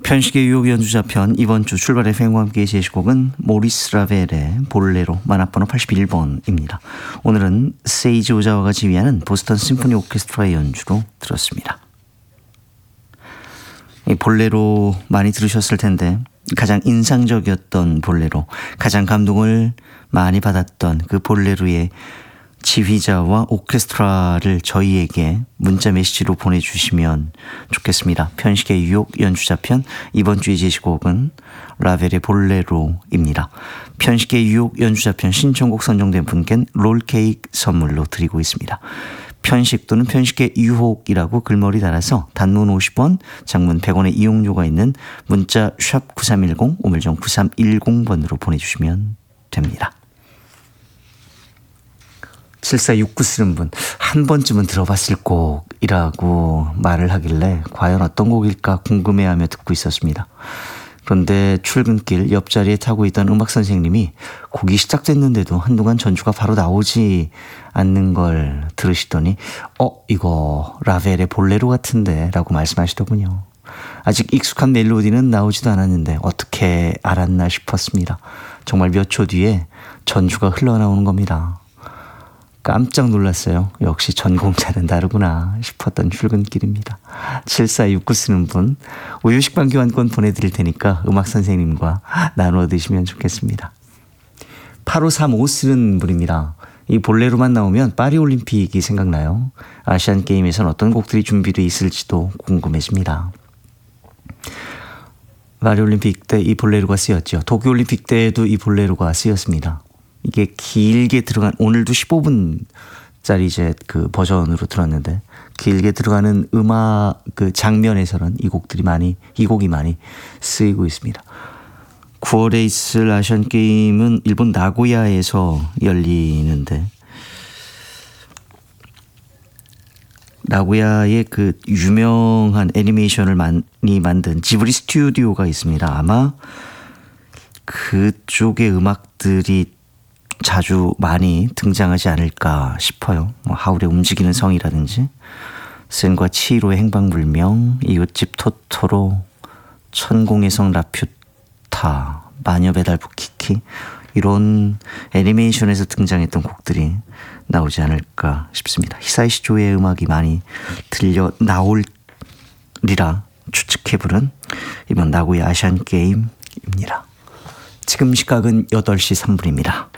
편식의 유혹 연주자편 이번 주 출발 FM과 함께 제시곡은 모리스 라벨의 볼레로 만화번호 81번입니다. 오늘은 세이지 오자와가 지휘하는 보스턴 심포니 오케스트라의 연주로 들었습니다. 이 볼레로 많이 들으셨을 텐데 가장 인상적이었던 볼레로, 가장 감동을 많이 받았던 그 볼레로의 지휘자와 오케스트라를 저희에게 문자 메시지로 보내주시면 좋겠습니다. 편식의 유혹 연주자편 이번 주의 제시곡은 라벨의 볼레로입니다. 편식의 유혹 연주자편 신청곡 선정된 분께는 롤케이크 선물로 드리고 있습니다. 편식 또는 편식의 유혹이라고 글머리 달아서 단문 50원, 장문 100원의 이용료가 있는 문자 샵 9310, 우물정 9310번으로 보내주시면 됩니다. 7469 쓰는 분, 한 번쯤은 들어봤을 곡이라고 말을 하길래 과연 어떤 곡일까 궁금해하며 듣고 있었습니다. 그런데 출근길 옆자리에 타고 있던 음악 선생님이 곡이 시작됐는데도 한동안 전주가 바로 나오지 않는 걸 들으시더니 이거 라벨의 볼레로 같은데 라고 말씀하시더군요. 아직 익숙한 멜로디는 나오지도 않았는데 어떻게 알았나 싶었습니다. 정말 몇 초 뒤에 전주가 흘러나오는 겁니다. 깜짝 놀랐어요. 역시 전공자는 다르구나 싶었던 출근길입니다. 7469 쓰는 분, 우유 식빵 교환권 보내드릴 테니까 음악 선생님과 나누어 드시면 좋겠습니다. 8535 쓰는 분입니다. 이 볼레로만 나오면 파리올림픽이 생각나요. 아시안게임에선 어떤 곡들이 준비되어 있을지도 궁금해집니다. 파리올림픽 때 이 볼레로가 쓰였죠. 도쿄올림픽 때에도 이 볼레로가 쓰였습니다. 이게 길게 들어간, 오늘도 15분짜리 이제 그 버전으로 들었는데 길게 들어가는 음악 그 장면에서는 이 곡이 많이 쓰이고 있습니다. 9월에 있을 아시안 게임은 일본 나고야에서 열리는데 나고야의 그 유명한 애니메이션을 많이 만든 지브리 스튜디오가 있습니다. 아마 그쪽의 음악들이 자주 많이 등장하지 않을까 싶어요. 하울의 움직이는 성이라든지 센과 치히로의 행방불명, 이웃집 토토로, 천공의 성 라퓨타, 마녀배달부 키키, 이런 애니메이션에서 등장했던 곡들이 나오지 않을까 싶습니다. 히사이시 조의 음악이 많이 들려 나올리라 추측해 부른 이번 나고야 아시안 게임입니다. 지금 시각은 8시 3분입니다.